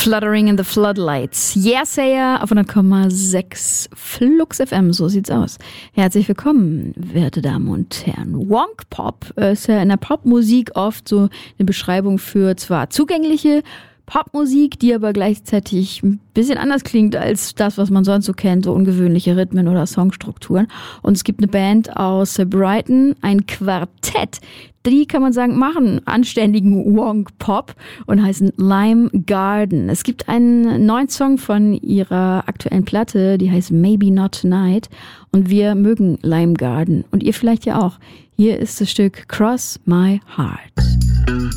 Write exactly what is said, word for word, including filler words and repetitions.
Fluttering in the Floodlights. Yeah, Sayer auf hundert Komma sechs Flux F M, so sieht's aus. Herzlich willkommen, werte Damen und Herren. Wonk Pop ist ja in der Popmusik oft so eine Beschreibung für zwar zugängliche Popmusik, die aber gleichzeitig ein bisschen anders klingt als das, was man sonst so kennt, so ungewöhnliche Rhythmen oder Songstrukturen. Und es gibt eine Band aus Brighton, ein Quartett, die, kann man sagen, machen anständigen Wonk Pop und heißen Lime Garden. Es gibt einen neuen Song von ihrer aktuellen Platte, die heißt Maybe Not Tonight. Und wir mögen Lime Garden und ihr vielleicht ja auch. Hier ist das Stück Cross My Heart.